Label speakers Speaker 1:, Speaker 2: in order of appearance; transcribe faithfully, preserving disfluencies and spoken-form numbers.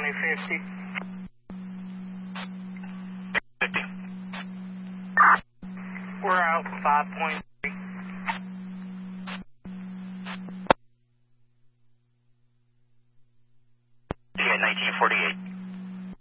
Speaker 1: twenty fifty.
Speaker 2: fifty.
Speaker 1: We're out five point three.
Speaker 2: Yeah, nineteen forty-eight.